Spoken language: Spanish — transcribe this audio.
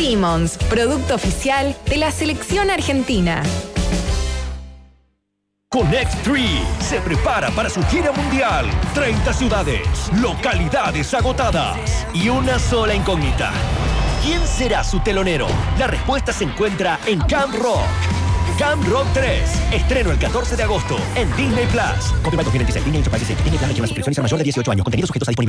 Simmons, producto oficial de la selección argentina. Connect 3 se prepara para su gira mundial. 30 ciudades, localidades agotadas y una sola incógnita. ¿Quién será su telonero? La respuesta se encuentra en Camp Rock. Camp Rock 3. Estreno el 14 de agosto en Disney Plus. Copyright 2026. Disney Enterprises. Disney Plus requiere suscripciones a mayor de 18 años. Contenidos sujetos a disponibilidad.